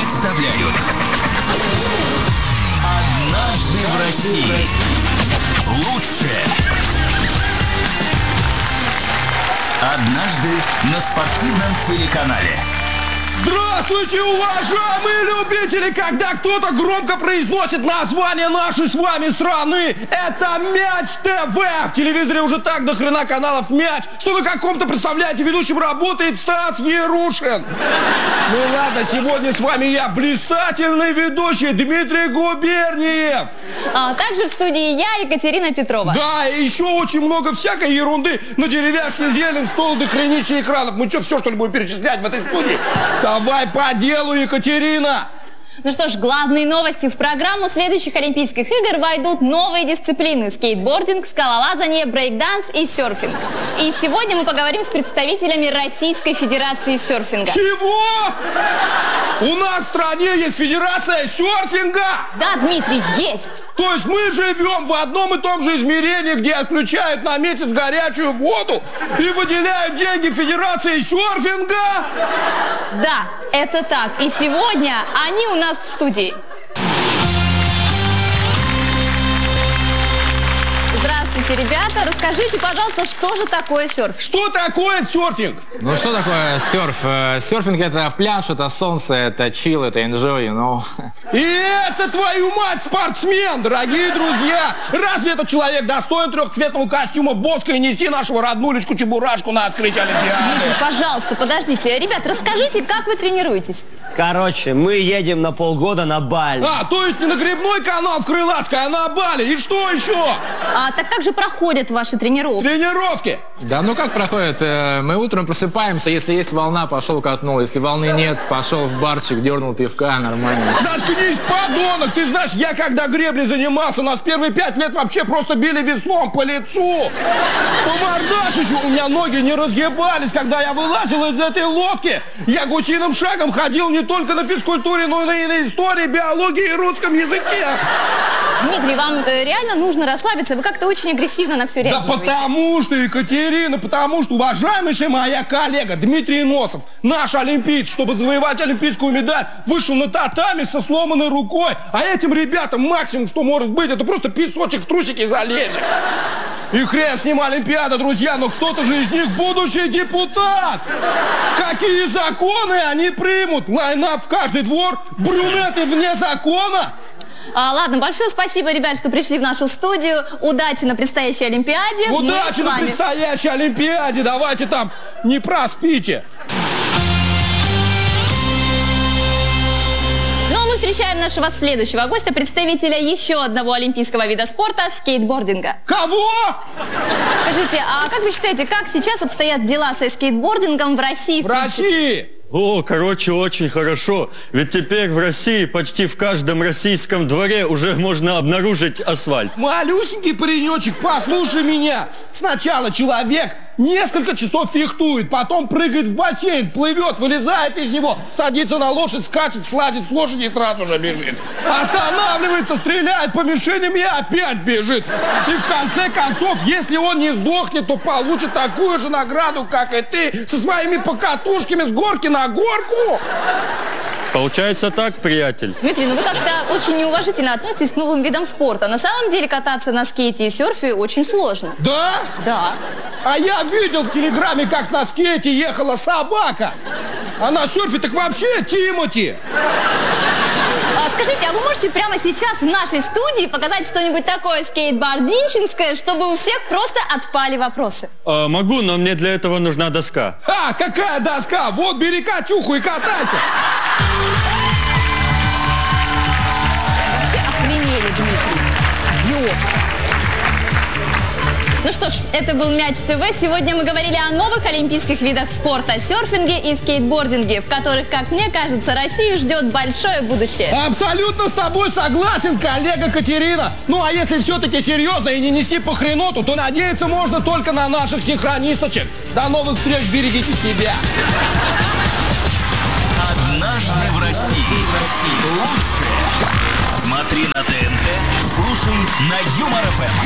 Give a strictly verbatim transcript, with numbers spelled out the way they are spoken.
представляют «Однажды в России». Лучшее «Однажды» на спортивном телеканале. Здравствуйте, уважаемые любители! Когда кто-то громко произносит название нашей с вами страны, это Мяч ТВ! В телевизоре уже так до хрена каналов Мяч, что вы каком-то, представляете, ведущим работает Стас Ярушин. Ну ладно, сегодня с вами я, блистательный ведущий Дмитрий Губерниев. А также в студии я, Екатерина Петрова. Да, и еще очень много всякой ерунды. На деревяшке зелень, стол, до хренища экранов. Мы что, все, что ли, будем перечислять в этой студии? Давай по делу, Екатерина! Ну что ж, главные новости. В программу следующих Олимпийских игр войдут новые дисциплины: скейтбординг, скалолазание, брейкданс и серфинг. И сегодня мы поговорим с представителями Российской Федерации серфинга. Чего? У нас в стране есть Федерация серфинга? Да, Дмитрий, есть. То есть мы живем в одном и том же измерении, где отключают на месяц горячую воду и выделяют деньги Федерации серфинга? Да, это так. И сегодня они у нас в студии. Здравствуйте, ребята. Расскажите, пожалуйста, что же такое серф? Что такое серфинг? Ну что такое серф? Э, Серфинг — это пляж, это солнце, это чил, это enjoy, you know. И это, твою мать, спортсмен, дорогие друзья! Разве этот человек достоин трехцветного костюма Боска и нести нашего роднулечку Чебурашку на открытие Олимпиады? Дмитрий, пожалуйста, подождите. Ребят, расскажите, как вы тренируетесь? Короче, мы едем на полгода на Бали. А, то есть не на грибной канал в Крылатской, а на Бали. И что еще? А, так как же проходят ваши тренировки? Тренировки. Да ну как проходит? Э, Мы утром просыпаемся, если есть волна, пошел катнул. Если волны нет, пошел в барчик, дернул пивка, нормально. Заткнись, подонок! Ты знаешь, я когда греблей занимался, нас первые пять лет вообще просто били веслом по лицу. По мордашищу у меня ноги не разгибались, когда я вылазил из этой лодки. Я гусиным шагом ходил не только на физкультуре, но и на, на истории, биологии и русском языке. Дмитрий, вам э, реально нужно расслабиться? Вы как-то очень агрессивно на все Да реагируете. потому что, Екатерина, потому что, уважаемейшая моя коллега Дмитрий Носов, наш олимпиец, чтобы завоевать олимпийскую медаль, вышел на татами со сломанной рукой. А этим ребятам максимум, что может быть, это просто песочек в трусики залезет. И хрен с ним Олимпиада, друзья, но кто-то же из них будущий депутат. Какие законы они примут? Лайнап в каждый двор, брюнеты вне закона. А, ладно, большое спасибо, ребят, что пришли в нашу студию. Удачи на предстоящей Олимпиаде. Удачи на предстоящей Олимпиаде. Давайте там не проспите. Ну а мы встречаем нашего следующего гостя, представителя еще одного олимпийского вида спорта – скейтбординга. Кого? Скажите, а как вы считаете, как сейчас обстоят дела со скейтбордингом в России? В России. О, короче, очень хорошо. Ведь теперь в России почти в каждом российском дворе уже можно обнаружить асфальт. Малюсенький паренечек, послушай меня. Сначала человек несколько часов фехтует, потом прыгает в бассейн, плывет, вылезает из него, садится на лошадь, скачет, слазит с лошади и сразу же бежит. Останавливается, стреляет по мишеням и опять бежит. И в конце концов, если он не сдохнет, то получит такую же награду, как и ты, со своими покатушками с горки на горку. Получается так, приятель? Дмитрий, ну вы как-то очень неуважительно относитесь к новым видам спорта. На самом деле кататься на скейте и серфе очень сложно. Да? Да. А я видел в телеграме, как на скейте ехала собака. А на серфе так вообще Тимати. А, скажите, а вы можете прямо сейчас в нашей студии показать что-нибудь такое скейтбординчинское, чтобы у всех просто отпали вопросы? А, могу, но мне для этого нужна доска. А, какая доска? Вот, бери Катюху и катайся. Вообще охренели, Дмитрий. Ё. Ну что ж, это был Мяч ТВ. Сегодня мы говорили о новых олимпийских видах спорта – серфинге и скейтбординге, в которых, как мне кажется, Россию ждет большое будущее. Абсолютно с тобой согласен, коллега Катерина. Ну а если все-таки серьезно и не нести по хреноту, то надеяться можно только на наших синхронисточек. До новых встреч, берегите себя. «Однажды в России». Лучшее. Смотри на ТНТ, слушай на Юмор ФМ.